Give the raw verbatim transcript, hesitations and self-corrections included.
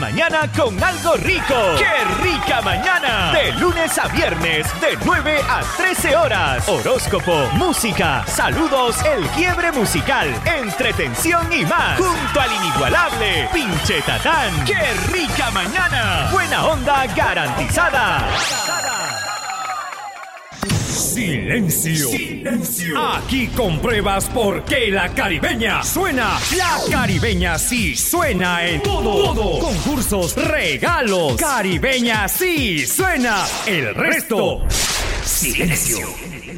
mañana con algo rico. ¡Qué rica mañana! De lunes a viernes, de nueve a trece horas. Horóscopo, música, saludos, el quiebre musical, entretención y más. Junto al inigualable Pinche Tatán. ¡Qué rica mañana! Buena onda garantizada. Silencio. Silencio. Aquí compruebas por qué la caribeña suena. La caribeña sí suena en todo. Todo. Concursos, regalos. Caribeña sí suena. El resto. Silencio.